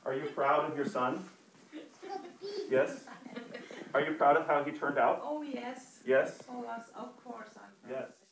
Are you proud of your son? Yes? Are you proud of how he turned out? Oh, yes. Yes? Oh, yes, of course I'm proud. Yes.